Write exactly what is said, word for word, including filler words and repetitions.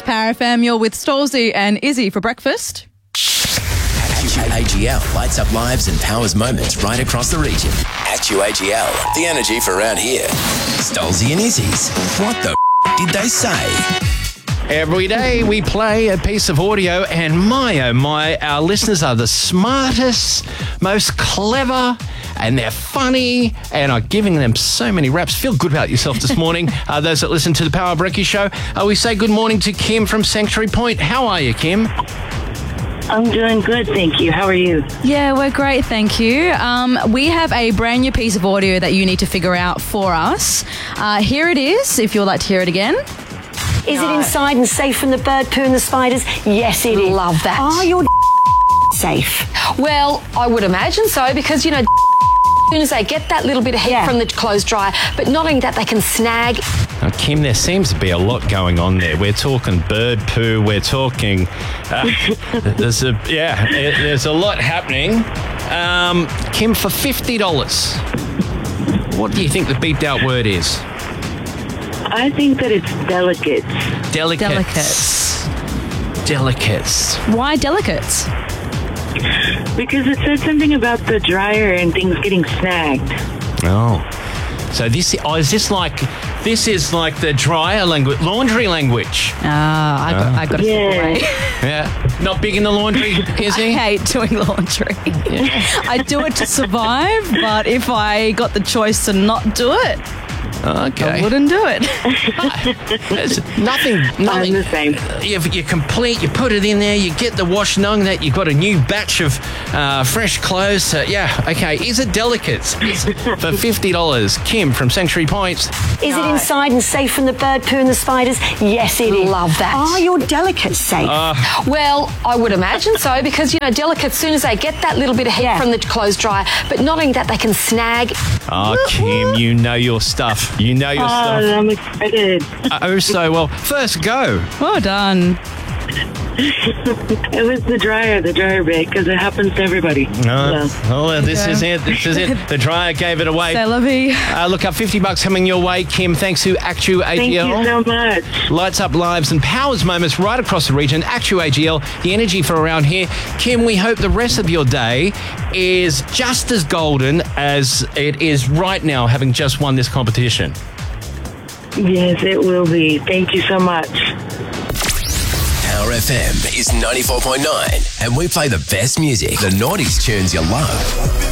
Power F M. You're with Stolzy and Izzy for breakfast. A G L lights up lives and powers moments right across the region. Actu A G L, the energy for around here. Stolzy and Izzy's. What the f- did they say? Every day we play a piece of audio, and my oh my, our listeners are the smartest, most clever, and they're funny, and I'm giving them so many raps. Feel good about yourself this morning. uh, those that listen to the Power Brekkie Show, uh, we say good morning to Kim from Sanctuary Point. How are you, Kim? I'm doing good, thank you. How are you? Yeah, we're great, thank you. Um, we have a brand new piece of audio that you need to figure out for us. Uh, here it is, if you would like to hear it again. Is no. it inside and safe from the bird poo and the spiders? Yes, it is. Love that. Are your safe? Well, I would imagine so, because, you know, as soon as they get that little bit of heat yeah. from the clothes dryer, but not only that, they can snag. Now, Kim, there seems to be a lot going on there. We're talking bird poo. We're talking. Uh, there's a yeah. It, there's a lot happening. Um, Kim, for fifty dollars, what do you think the beeped out word is? I think that it's delicates. Delicates. Delicates. Delicates. Why delicates? Because it said something about the dryer and things getting snagged. Oh. So this oh, is this like this is like the dryer language, laundry language. Ah, I got, oh. I got to yeah. step away. Yeah, not big in the laundry, is he? I hate doing laundry. Yeah. I do it to survive, but if I got the choice to not do it, okay, I wouldn't do it. There's nothing, nothing. I'm the same. You, you complete, you put it in there, you get the wash, knowing that you've got a new batch of uh, fresh clothes. So, yeah, okay. Is it delicates? For fifty dollars, Kim from Sanctuary Point. Is no. it inside and safe from the bird poo and the spiders? Yes, it is. Love that. Are your delicates safe? Uh, well, I would imagine so, because, you know, delicates, as soon as they get that little bit of heat yeah. from the clothes dryer, but not only that, they can snag. Oh, Kim, you know your stuff. You know your oh, stuff. I'm excited. Oh, so well. First go. Well done. It was the dryer, the dryer bit, because it happens to everybody. No. So. Oh, this is it. This is it. The dryer gave it away. C'est la vie. Uh, look up, fifty bucks coming your way, Kim. Thanks to Actu A G L. Thank you so much. Lights up lives and powers moments right across the region. Actu A G L, the energy for around here. Kim, we hope the rest of your day is just as golden as it is right now, having just won this competition. Yes, it will be. Thank you so much. Power F M is ninety-four point nine, and we play the best music, the noughties tunes you love.